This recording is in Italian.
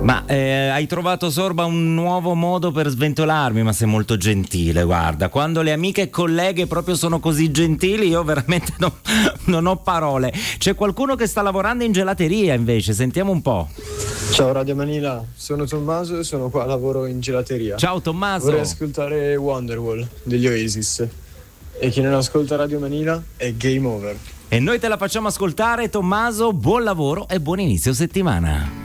Ma hai trovato, Sorba, un nuovo modo per sventolarmi, ma sei molto gentile, guarda. Quando le amiche e colleghe proprio sono così gentili, io veramente non ho parole. C'è qualcuno che sta lavorando in gelateria invece, sentiamo un po'. Ciao Radio Manila, sono Tommaso e sono qua, lavoro in gelateria. Ciao Tommaso. Vorrei ascoltare Wonderwall degli Oasis. E chi non ascolta Radio Manila è game over. E noi te la facciamo ascoltare, Tommaso. Buon lavoro e buon inizio settimana.